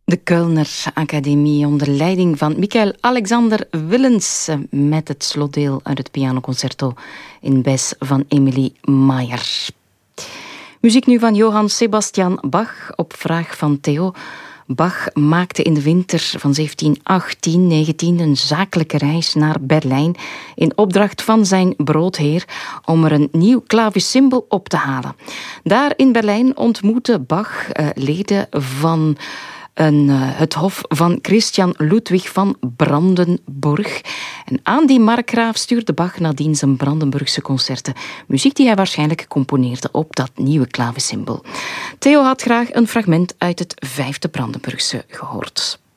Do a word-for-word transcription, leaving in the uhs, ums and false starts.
De Kölner Academie onder leiding van Michael Alexander Willens met het slotdeel uit het pianoconcerto in Bes van Emilie Mayer. Muziek nu van Johann Sebastian Bach op vraag van Theo. Bach maakte in de winter van zeventien achttien negentien een zakelijke reis naar Berlijn in opdracht van zijn broodheer om er een nieuw klavecimbal op te halen. Daar in Berlijn ontmoette Bach uh, leden van Een, uh, het hof van Christian Ludwig van Brandenburg. En aan die markgraaf stuurde Bach nadien zijn Brandenburgse concerten. Muziek die hij waarschijnlijk componeerde op dat nieuwe klavecimbal. Theo had graag een fragment uit het vijfde Brandenburgse gehoord.